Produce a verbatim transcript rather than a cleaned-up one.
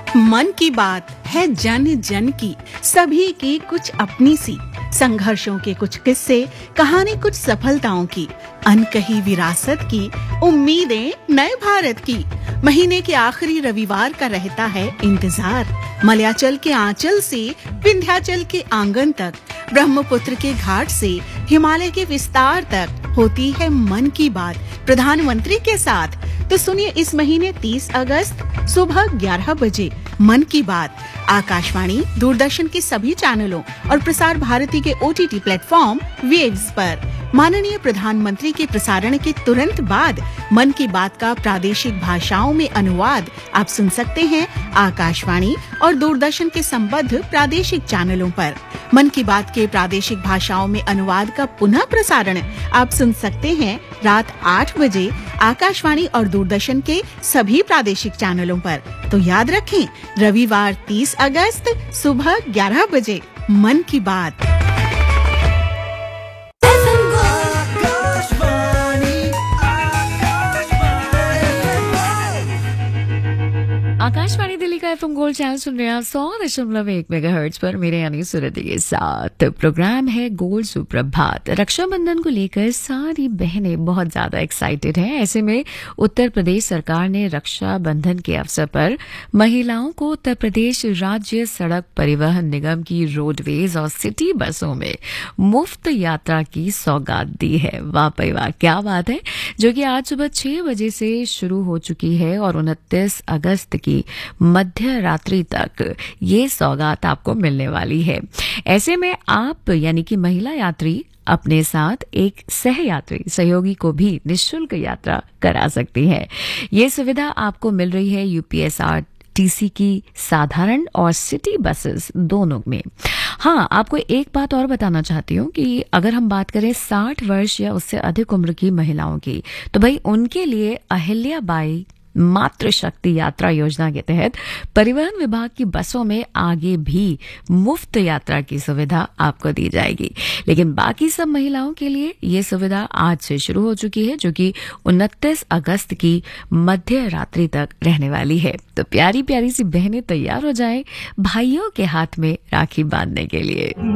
मन की बात है जन जन की, सभी की कुछ अपनी सी, संघर्षों के कुछ किस्से, कहानी कुछ सफलताओं की, अनकही विरासत की, उम्मीदें नए भारत की। महीने के आखिरी रविवार का रहता है इंतजार। मलयाचल के आंचल से विंध्याचल के आंगन तक, ब्रह्मपुत्र के घाट से हिमालय के विस्तार तक होती है मन की बात प्रधानमंत्री के साथ। तो सुनिए इस महीने तीस अगस्त सुबह ग्यारह बजे मन की बात आकाशवाणी, दूरदर्शन के सभी चैनलों और प्रसार भारती के ओटीटी प्लेटफॉर्म वेव्स पर। माननीय प्रधानमंत्री के प्रसारण के तुरंत बाद मन की बात का प्रादेशिक भाषाओं में अनुवाद आप सुन सकते हैं आकाशवाणी और दूरदर्शन के संबद्ध प्रादेशिक चैनलों पर। मन की बात के प्रादेशिक भाषाओं में अनुवाद का पुनः प्रसारण आप सुन सकते हैं रात आठ बजे आकाशवाणी और दूरदर्शन के सभी प्रादेशिक चैनलों पर। तो याद रखें, रविवार तीस अगस्त सुबह ग्यारह बजे मन की बात। आकाशवाणी दिल्ली का एफएम गोल्ड चैनल सुन रहे हैं आप सौ दशमलव एक मेगाहर्ट्ज पर मेरे यानी सुरति के साथ। प्रोग्राम है गोल्ड सुप्रभात। रक्षाबंधन को लेकर सारी बहनें बहुत ज्यादा एक्साइटेड हैं। ऐसे में उत्तर प्रदेश सरकार ने रक्षाबंधन के अवसर पर महिलाओं को उत्तर प्रदेश राज्य सड़क परिवहन निगम की रोडवेज और सिटी बसों में मुफ्त यात्रा की सौगात दी है। वाह भाई वाह, क्या बात है, जो कि आज सुबह छह बजे से शुरू हो चुकी है और उनतीस अगस्त की मध्य रात्रि तक ये सौगात आपको मिलने वाली है। ऐसे में आप यानी कि महिला यात्री अपने साथ एक सह यात्री सहयोगी को भी निःशुल्क यात्रा करा सकती है। ये सुविधा आपको मिल रही है यूपीएसआर टीसी की साधारण और सिटी बसेस दोनों में। हाँ, आपको एक बात और बताना चाहती हूँ कि अगर हम बात करें साठ वर्ष या उससे अधिक उम्र की महिलाओं की, तो भाई उनके लिए अहिल्या बाई मातृ शक्ति यात्रा योजना के तहत परिवहन विभाग की बसों में आगे भी मुफ्त यात्रा की सुविधा आपको दी जाएगी। लेकिन बाकी सब महिलाओं के लिए ये सुविधा आज से शुरू हो चुकी है, जो कि उनतीस अगस्त की मध्य रात्रि तक रहने वाली है। तो प्यारी प्यारी सी बहनें तैयार हो जाएं भाइयों के हाथ में राखी बांधने के लिए।